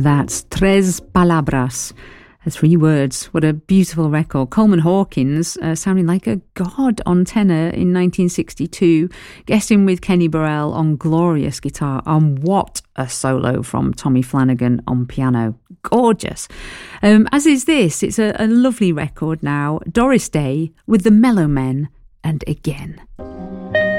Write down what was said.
That's Tres Palabras. 3 words. What a beautiful record. Coleman Hawkins sounding like a god on tenor in 1962, guesting with Kenny Burrell on glorious guitar, and what a solo from Tommy Flanagan on piano. Gorgeous. As is this. It's a lovely record now. Doris Day with the Mellow Men and Again.